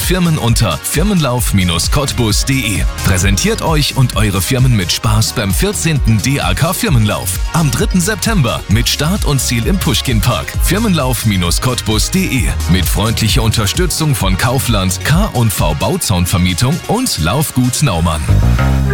Firmen unter firmenlauf-cottbus.de. Präsentiert euch und eure Firmen mit Spaß beim 14. DAK Firmenlauf. Am 3. September mit Start und Ziel im Puschkinpark. Firmenlauf-cottbus.de. Mit freundlicher Unterstützung von Kaufland, K&V Bauzaunvermietung und Laufgut Naumann.